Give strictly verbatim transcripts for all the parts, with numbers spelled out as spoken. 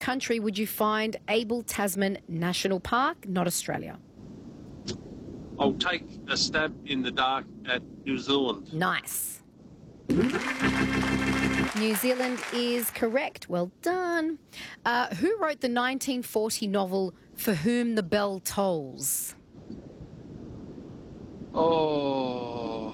country would you find Abel Tasman National Park? Not Australia. I'll take a stab in the dark at New Zealand. Nice. New Zealand is correct. Well done. Uh, who wrote the nineteen forty novel For Whom the Bell Tolls? Oh.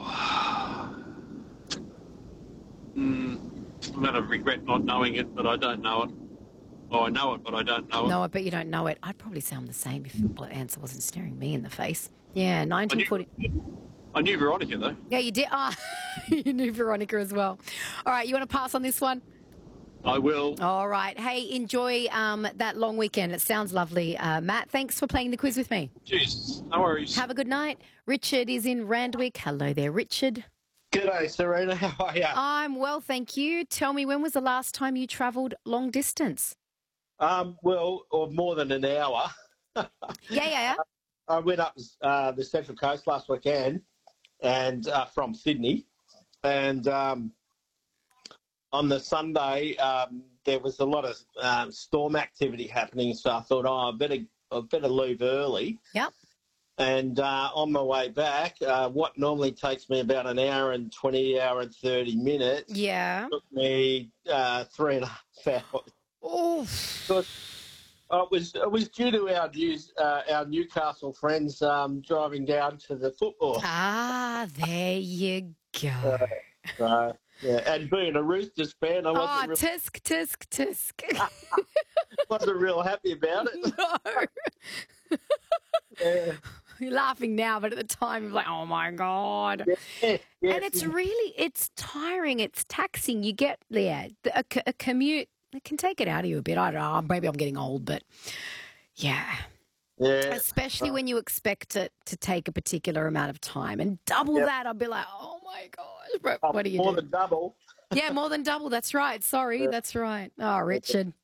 Mm, I'm going to regret not knowing it, but I don't know it. Oh, I know it, but I don't know it. No, I bet you don't know it. I'd probably sound the same if the answer wasn't staring me in the face. Yeah, nineteen forty. I knew, I knew Veronica, though. Yeah, you did. Ah, you knew Veronica as well. All right, you want to pass on this one? I will. All right. Hey, enjoy um, that long weekend. It sounds lovely. Uh, Matt, thanks for playing the quiz with me. Jeez, no worries. Have a good night. Richard is in Randwick. Hello there, Richard. G'day, Serena. How are you? I'm well, thank you. Tell me, when was the last time you travelled long distance? Um, well, or more than an hour. Yeah, yeah, yeah. I went up uh, the Central Coast last weekend, and uh, from Sydney, and um, on the Sunday um, there was a lot of um, storm activity happening. So I thought, oh, I better, I better leave early. Yep. And uh, on my way back, uh, what normally takes me about an hour and twenty, hour and thirty minutes, Yeah. took me uh, three and a half hours. Oh. Because it was it was due to our news, uh, our Newcastle friends um, driving down to the football. Ah, there you go. So, yeah, and being a Roosters fan, I Oh, wasn't, real, tisk, tisk, tisk. wasn't real happy about it. No. Yeah. You're laughing now, but at the time you're like, oh my God. Yeah, yeah. And it's really, it's tiring. It's taxing. You get, yeah, a, a commute, it can take it out of you a bit. I don't know. Maybe I'm getting old, but yeah. Yeah. Especially when you expect it to take a particular amount of time. And double Yep. that, I'll be like, oh my gosh. But Oh, what do you more do? than double. Yeah, more than double. That's right. Sorry, that's right. Oh, Richard.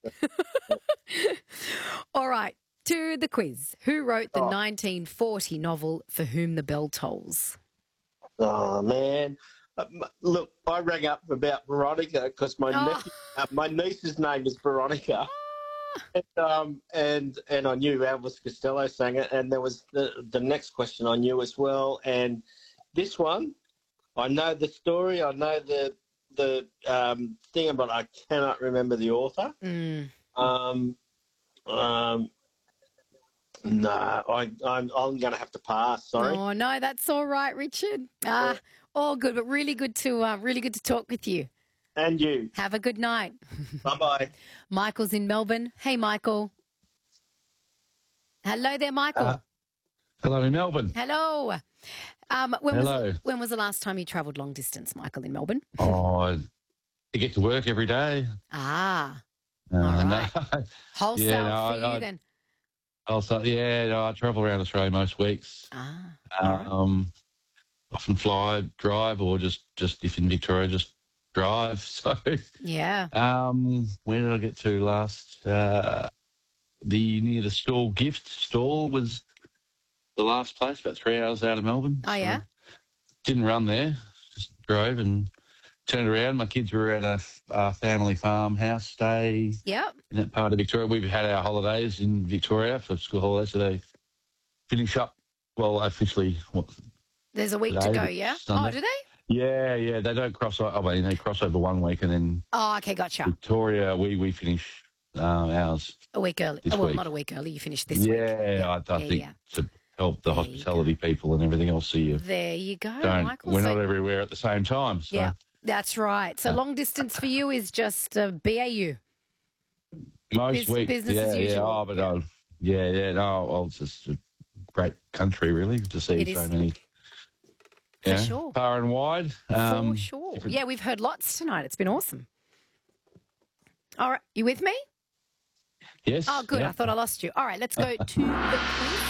All right. To the quiz. Who wrote the Oh. nineteen forty novel For Whom the Bell Tolls? Oh man. Uh, m- Look, I rang up about Veronica because my Oh. nephew, uh, my niece's name is Veronica, and, um, and and I knew Elvis Costello sang it, and there was the the next question I knew as well, and this one, I know the story, I know the the um, thing, but I cannot remember the author. Mm. Um, um, no, I I'm I'm going to have to pass. Sorry. Oh no, that's all right, Richard. Ah, all good, but really good to uh, really good to talk with you. And you. Have a good night. Bye bye. Michael's in Melbourne. Hey, Michael. Hello there, Michael. Uh, hello in Melbourne. Hello. Um, when Hello. Was, when was the last time you travelled long distance, Michael, in Melbourne? Oh, you get to work every day. Ah, Uh, All no, right. wholesale Yeah, no, for I- you I- then. also, yeah, no, I travel around Australia most weeks. Ah, all right. Um, often fly, drive, or just, just if in Victoria, just drive. So, Yeah. um, where did I get to last? Uh, the near the stall gift stall was the last place, about three hours out of Melbourne. Oh, yeah? Didn't run there, just drove and turned around. My kids were at a, a family farmhouse stay Yep. in that part of Victoria. We've had our holidays in Victoria for school holidays, so they finish up, well, officially, what, There's a week to Today, go, but yeah? Sunday. Oh, do they? yeah, yeah, they don't cross over. I mean, they cross over one week, and then Oh, okay, gotcha. Victoria, we, we finish um, ours. A week early. This Oh, well, week. not a week early. You finished this yeah, week. I, I yeah, think yeah. to help the There you hospitality people and everything else, so you There you go, don't, Michael. we're So- not everywhere at the same time. So. Yeah, that's right. So Yeah. long distance for you is just uh, B A U. Most Bus- weeks, business yeah, as usual. yeah. Oh, but uh, yeah, yeah. No, well, it's just a great country, really, to see It so is. many. For yeah, sure. far and wide. Um, For sure. different- Yeah, we've heard lots tonight. It's been awesome. All right, you with me? Yes. Oh, good. yeah. I thought I lost you. All right, let's go to the quiz.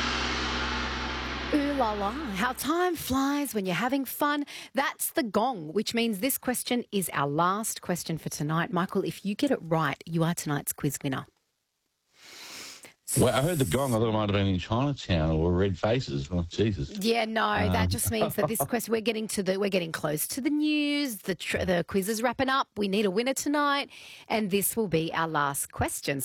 Ooh la la. How time flies when you're having fun. That's the gong, which means this question is our last question for tonight. Michael, if you get it right, you are tonight's quiz winner. Well, I heard the gong. I thought it might have been in Chinatown or Red Faces. Oh, Jesus. Yeah, no, that Um. just means that this question we're getting to the we're getting close to the news. The tr- the quiz is wrapping up. We need a winner tonight, and this will be our last question.